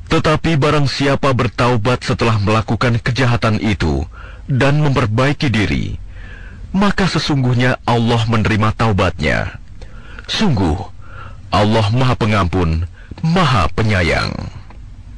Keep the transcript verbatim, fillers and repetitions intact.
Tetapi barang siapa bertaubat setelah melakukan kejahatan itu dan memperbaiki diri, maka sesungguhnya Allah menerima taubatnya. Sungguh, Allah Maha Pengampun, Maha Penyayang.